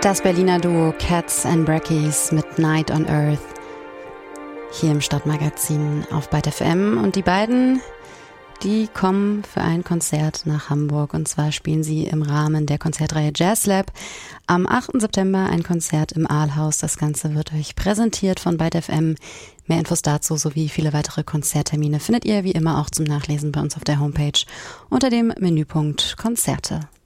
Das Berliner Duo Cats and Brackies mit Night on Earth hier im Stadtmagazin auf Byte FM. Und die beiden, die kommen für ein Konzert nach Hamburg. Und zwar spielen sie im Rahmen der Konzertreihe Jazz Lab am 8. September ein Konzert im Aalhaus. Das Ganze wird euch präsentiert von Byte FM. Mehr Infos dazu sowie viele weitere Konzerttermine findet ihr wie immer auch zum Nachlesen bei uns auf der Homepage unter dem Menüpunkt Konzerte.